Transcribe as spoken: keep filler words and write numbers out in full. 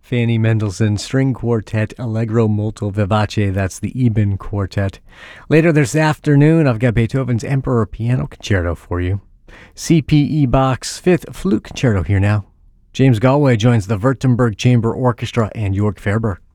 Fanny Mendelssohn String Quartet, Allegro Molto Vivace. That's the Eben Quartet. Later this afternoon, I've got Beethoven's Emperor Piano Concerto for you. C P E Bach's Fifth Flute Concerto here now. James Galway joins the Württemberg Chamber Orchestra and Jörg Ferber.